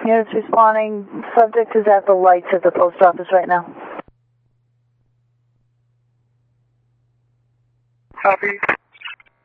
Units responding. Subject is at the lights at the post office right now. Copy.